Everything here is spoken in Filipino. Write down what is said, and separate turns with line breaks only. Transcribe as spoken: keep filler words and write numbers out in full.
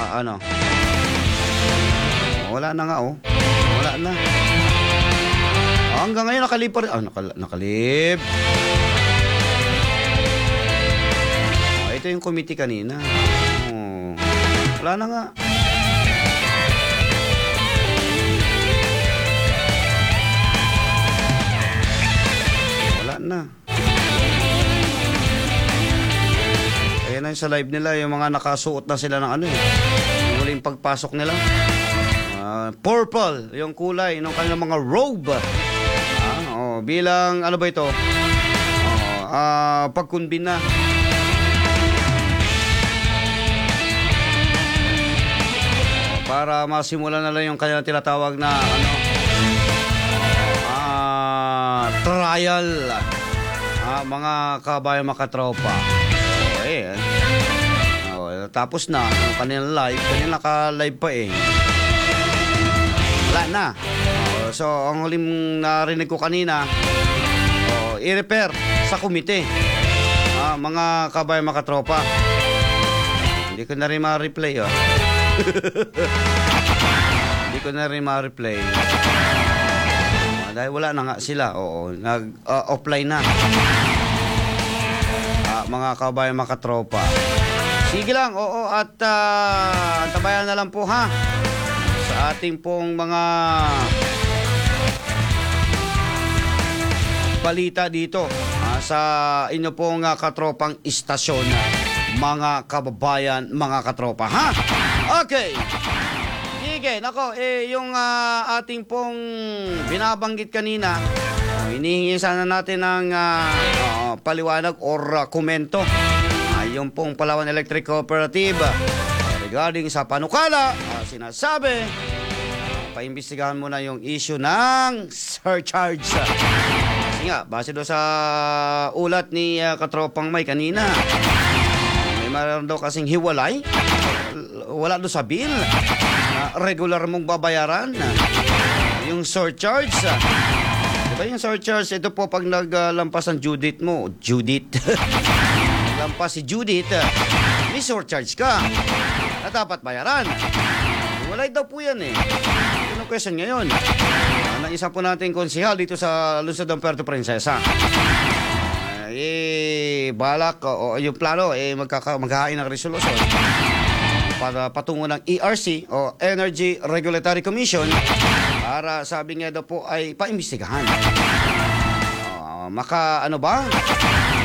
Baka ano. Oh, wala na nga oh. Wala na. Oh, hanggang ngayon nakalip pa rin. Ah, nakal nakalip. Oh, ito yung committee kanina. Oh, wala na nga. Wala na. Kaya na sa live nila, yung mga nakasuot na sila ng ano eh. Yung huling pagpasok nila. Uh, purple, yung kulay ng kanilang mga robe. Ah, oh, bilang, ano ba ito? Oh, uh, pagkunbin na. Oh, para masimulan na lang yung kanilang tinatawag na, ano, uh, trial. Ah, mga kabayan makatropa. Ayan. Oh, tapos na ang kanilang live, kanina naka-live pa eh. Wala na. Oh, so ang huling narinig ko kanina, oh, i-repair sa komite. Ah, mga kabayan makatropa. Hindi ko na rin ma-replay oh. Hindi ko na rin ma-replay. Ah, dahil wala na nga sila. Oo, nag-offline uh, na. Mga kabayan makatropa. Sige lang, oo, at uh, tabayan na lang po ha sa ating pong mga balita dito uh, sa inyo pong uh, katropang istasyon, mga kababayan, mga katropa ha. Okay. Sige, nako, eh, yung uh, ating pong binabanggit kanina, hinihingi sana natin ng uh, uh, paliwanag or uh, komento. Uh, yung pong Palawan Electric Cooperative uh, regarding sa panukala, uh, sinasabi, uh, paimbestigahan muna yung issue ng surcharge. Kasi nga, base doon sa ulat ni uh, Katropang May kanina, may maroon daw kasing hiwalay, wala doon sa bill, uh, regular mong babayaran, uh, yung surcharge, uh, diba yung surcharge, ito po pag naglampas ang Judith mo, Judith, naglampas si Judith, may surcharge ka na dapat bayaran. Walay daw po yan eh. Ano question ngayon? Ang isa po nating konsihal dito sa Lungsod ng Puerto Princesa. Eh, balak, o, o yung plano, eh, magkaka, maghahain ng resolusyon para patungo ng E R C o Energy Regulatory Commission para sabi nga daw po ay paimbestigahan. Uh, maka ano ba?